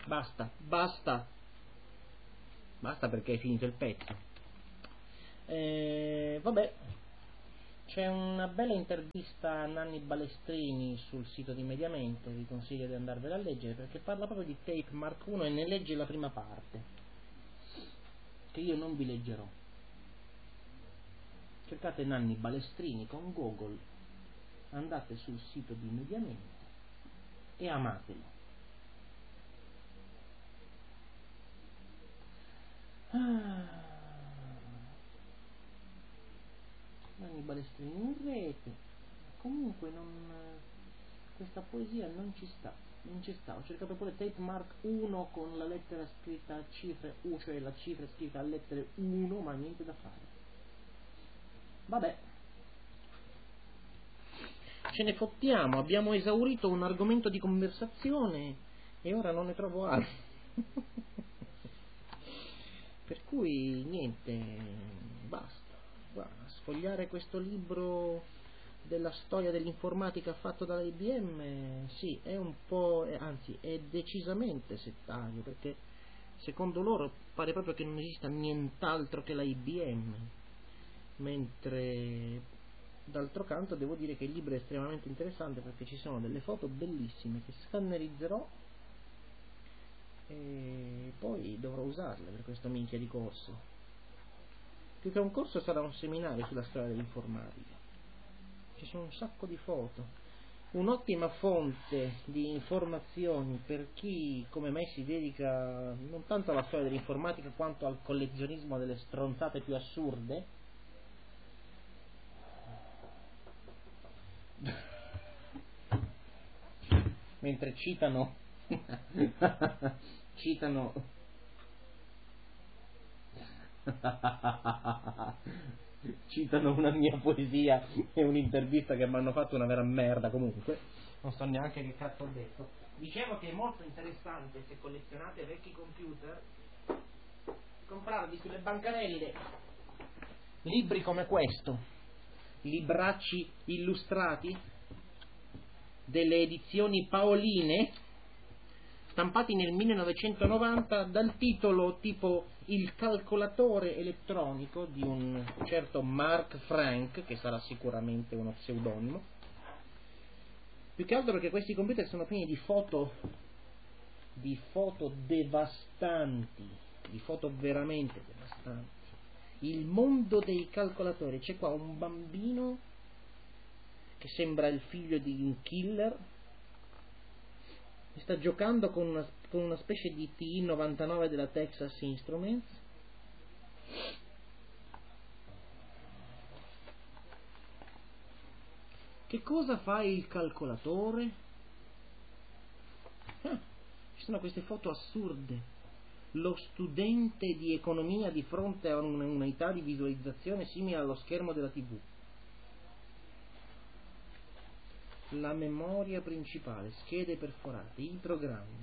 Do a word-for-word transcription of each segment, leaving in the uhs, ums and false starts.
basta, basta, basta perché è finito il pezzo. Eh, vabbè, c'è una bella intervista a Nanni Balestrini sul sito di Mediamente, vi consiglio di andarvela a leggere perché parla proprio di Tape Mark uno e ne legge la prima parte, che io non vi leggerò. Cercate Nanni Balestrini con Google, andate sul sito di Mediamente e amatelo. Ah, Nanni Balestrini in rete. Comunque non, questa poesia non ci sta, non ci sta. Ho cercato pure Tape Mark uno con la lettera scritta a cifre U, cioè la cifra scritta a lettere uno, ma niente da fare. Vabbè, ce ne fottiamo, abbiamo esaurito un argomento di conversazione e ora non ne trovo altro. Per cui niente, basta. Guarda, sfogliare questo libro della storia dell'informatica fatto dalla I B M, sì, è un po', anzi è decisamente settario, perché secondo loro pare proprio che non esista nient'altro che la I B M, mentre d'altro canto devo dire che il libro è estremamente interessante perché ci sono delle foto bellissime che scannerizzerò e poi dovrò usarle per questo minchia di corso. Più che un corso sarà un seminario sulla storia dell'informatica. Ci sono un sacco di foto, un'ottima fonte di informazioni per chi come me si dedica non tanto alla storia dell'informatica quanto al collezionismo delle stronzate più assurde. Mentre citano citano citano una mia poesia e un'intervista che mi hanno fatto una vera merda. Comunque non so neanche che cazzo ho detto. Dicevo che è molto interessante, se collezionate vecchi computer, comprarvi sulle bancarelle libri come questo, libracci illustrati delle edizioni Paoline, stampati nel millenovecentonovanta, dal titolo tipo Il calcolatore elettronico di un certo Mark Frank, che sarà sicuramente uno pseudonimo. Più che altro perché questi computer sono pieni di foto, di foto devastanti, di foto veramente devastanti. Il mondo dei calcolatori. C'è qua un bambino che sembra il figlio di un killer, sta giocando con una, con una specie di T I novantanove della Texas Instruments. Che cosa fa il calcolatore? Ah, ci sono queste foto assurde. Lo studente di economia di fronte a un'unità di visualizzazione simile allo schermo della tivù. La memoria principale, schede perforate, i programmi,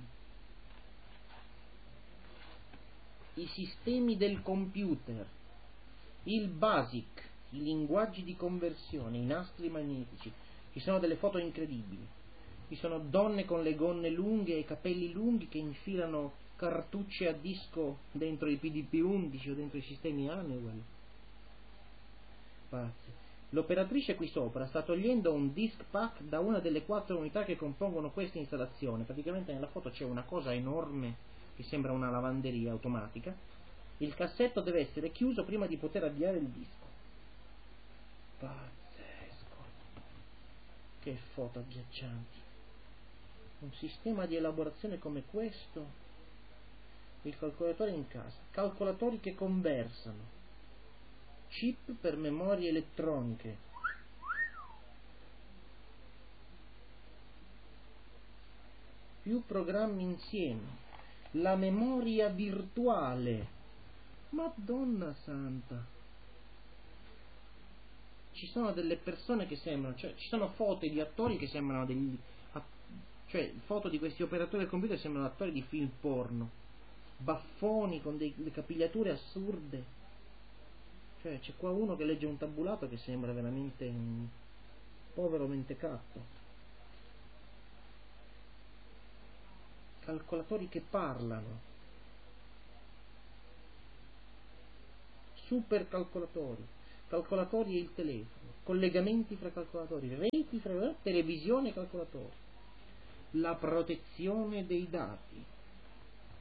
i sistemi del computer, il BASIC, i linguaggi di conversione, i nastri magnetici. Ci sono delle foto incredibili. Ci sono donne con le gonne lunghe e i capelli lunghi che infilano cartucce a disco dentro i P D P undici o dentro i sistemi Honeywell. Pazzi. L'operatrice qui sopra sta togliendo un disk pack da una delle quattro unità che compongono questa installazione. Praticamente nella foto c'è una cosa enorme che sembra una lavanderia automatica. Il cassetto deve essere chiuso prima di poter avviare il disco. Pazzesco. Che foto agghiaccianti. Un sistema di elaborazione come questo. Il calcolatore in casa. Calcolatori che conversano. Chip per memorie elettroniche. Più programmi insieme. La memoria virtuale. Madonna santa. Ci sono delle persone che sembrano, cioè ci sono foto di attori che sembrano degli, cioè foto di questi operatori del computer sembrano attori di film porno, baffoni con delle capigliature assurde. Cioè c'è qua uno che legge un tabulato che sembra veramente un povero mentecatto. calcolatori che parlano, supercalcolatori, calcolatori e il telefono, collegamenti fra calcolatori, reti fra televisione e calcolatori, la protezione dei dati,